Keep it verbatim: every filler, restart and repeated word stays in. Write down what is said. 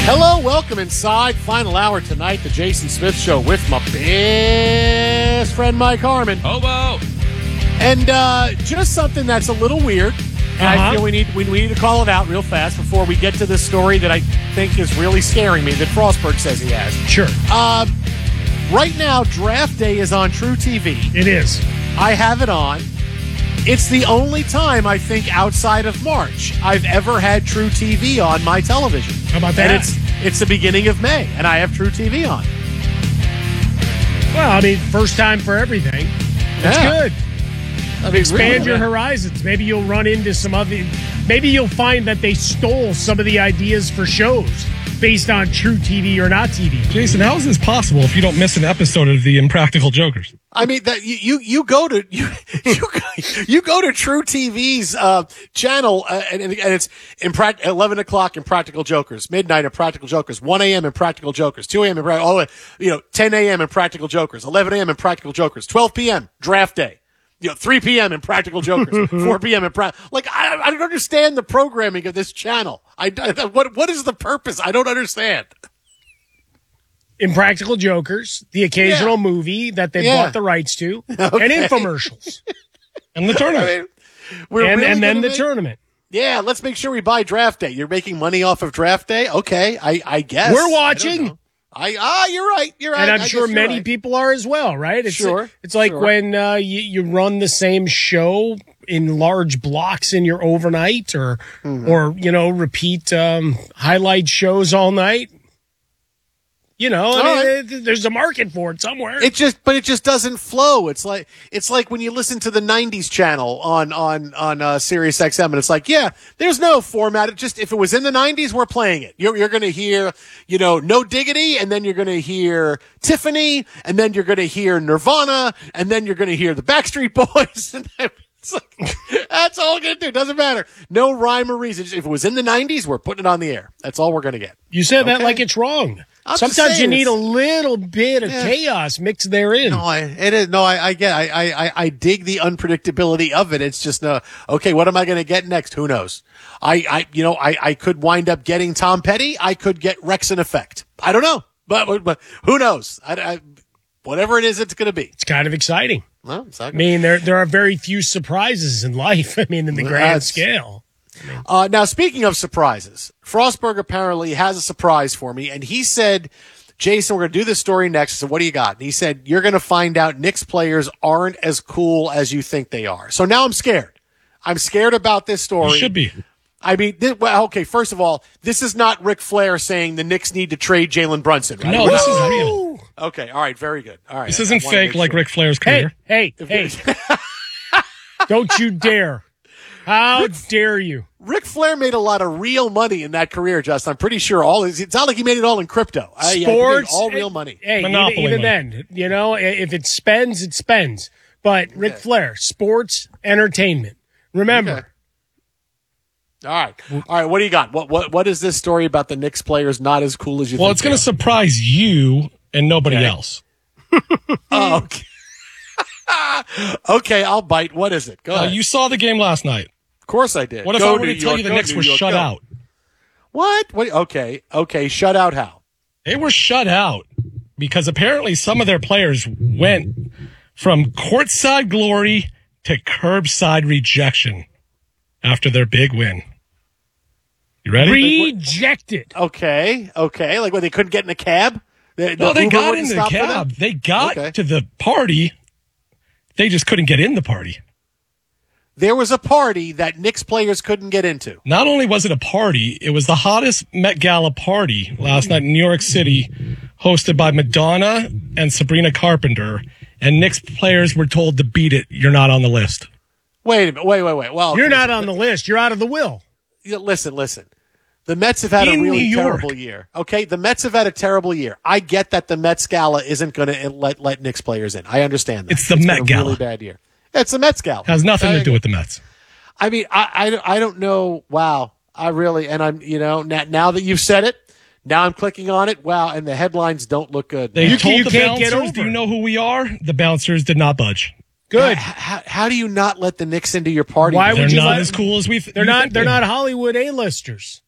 Hello, welcome inside. Final hour tonight, the Jason Smith Show with my best friend Mike Harmon. Hobo. And uh, just something that's a little weird. And uh-huh. I feel we need we, we need to call it out real fast before we get to this story that I think is really scaring me that Frostberg says he has. Sure. Um, right now, Draft Day is on True T V. It is. I have it on. It's the only time, I think, outside of March, I've ever had True T V on my television. How about that? And it's, it's the beginning of May, and I have True T V on. Well, I mean, first time for everything. That's Yeah. good. I mean, Expand really, your man. horizons. Maybe you'll run into some other... Maybe you'll find that they stole some of the ideas for shows based on True T V or not T V. Jason, how is this possible if you don't miss an episode of the Impractical Jokers? I mean that you you, you go to you you, you go to True T V's uh, channel uh, and, and it's Impract- eleven o'clock Impractical Jokers, midnight Impractical Jokers, one a.m. Impractical Jokers, two a.m. Impractical, all the way, you know, ten a.m. Impractical Jokers, eleven a.m. Impractical Jokers, twelve p.m. Draft Day, you know, three p.m. Impractical Jokers, four p.m. Impractical. Like I, I don't understand the programming of this channel. I, I what what is the purpose? I don't understand. Impractical Jokers, the occasional Yeah. movie that they Yeah. bought the rights to, Okay. and infomercials. And the tournament. I mean, we're and really and then gonna the make- tournament. Yeah, let's make sure we buy Draft Day. You're making money off of Draft Day? Okay, I, I guess. We're I don't watching. know. I, ah, you're right. You're right. And I'm I sure guess you're many right. people are as well, right? It's, Sure, It's like sure. when uh, you, you run the same show in large blocks in your overnight or, Mm-hmm. or you know, repeat um, highlight shows all night. You know, I All mean, right. it- there's a market for it somewhere. It just, but it just doesn't flow. It's like, it's like when you listen to the nineties channel on, on, on, uh, Sirius X M and it's like, yeah, there's no format. It just, if it was in the nineties, we're playing it. You're, you're going to hear, you know, No Diggity, and then you're going to hear Tiffany, and then you're going to hear Nirvana, and then you're going to hear the Backstreet Boys. And it's like, that's all we're going to do. It doesn't matter. No rhyme or reason. Just, if it was in the nineties, we're putting it on the air. That's all we're going to get. you said that Okay. like it's wrong. I'm just Sometimes you saying need a it's- little bit of Yeah. chaos mixed therein. No, I, it is, no, I, I get, I, I, I- I dig the unpredictability of it. It's just, uh, okay, what am I going to get next? Who knows? I, I, you know, I, I could wind up getting Tom Petty. I could get Rex in Effect. I don't know, but, but who knows? I, I, whatever it is, it's going to be. It's kind of exciting. Well, it's not I good. mean, there there are very few surprises in life. I mean, in the Well, grand that's- scale. Uh, now, speaking of surprises, Frostberg apparently has a surprise for me, and he said, Jason, we're going to do this story next. I said, what do you got? And he said, you're going to find out Knicks players aren't as cool as you think they are. So now I'm scared. I'm scared about this story. You should be. I mean, this, well, okay, first of all, this is not Ric Flair saying the Knicks need to trade Jalen Brunson, right? No, this is real. Okay, all right, very good. All right. This I- isn't I wanna fake make like sure. Ric Flair's Hey, career. hey, hey. Don't you dare. How dare you? Ric Flair made a lot of real money in that career, Justin. I'm pretty sure all his, it's not like he made it all in crypto. I, I, he made Sports. all real money. Hey, even, Monopoly even money. then, you know, i- if it spends, it spends. But Ric Okay. Flair, sports, entertainment. Remember, Okay. All right. All right. What do you got? What, what, what is this story about the Knicks players not as cool as you Well, think? it's going to they surprise you and nobody Okay. else. are? Oh, okay. Okay, I'll bite. What is it? Go Uh, ahead. you saw the game last night. of course I did. What if Go I were New to tell York, you the go Knicks New were York, shut go. out? What? What? Okay. Okay. Shut out how? They were shut out because apparently some of their players went from courtside glory to curbside rejection after their big win. You ready? rejected. Okay. Okay. Like when they couldn't get in a cab? The, no, the they Uber got wouldn't in the stop for them? cab. They got Okay. to the party. They just couldn't get in the party. There was a party that Knicks players couldn't get into. Not only was it a party, it was the hottest Met Gala party last night in New York City, hosted by Madonna and Sabrina Carpenter. And Knicks players were told to beat it. You're not on the list. Wait a minute. Wait, wait, wait. Well, You're not on the list. You're out of the will. Yeah, listen, listen. The Mets have had In a really New York. terrible year. Okay, the Mets have had a terrible year. I get that the Mets Gala isn't going to let let Knicks players in. I understand that. It's the been Met a Gala. Really bad year. It's the Mets Gala. Has nothing I- to do with the Mets. I mean, I, I, I don't know. Wow, I really and I'm you know now, now that you've said it, now I'm clicking on it. Wow, and the headlines don't look good. They You- told you the can't get bouncers, do over you it. know who we are? The bouncers did not budge. Good. How, how do you not let the Knicks into your party? Why They're would you not let- as cool as we th- They're you not. think They're they not are. Hollywood A-listers.